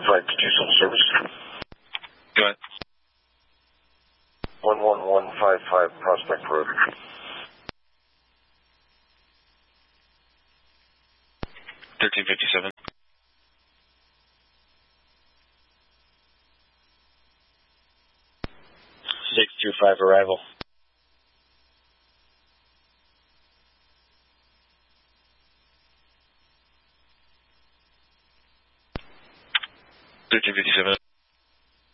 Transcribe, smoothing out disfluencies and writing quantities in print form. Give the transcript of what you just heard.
Flight to do some service. Go ahead. 11155 Prospect Road. $13.57. 625 arrival. $13.57.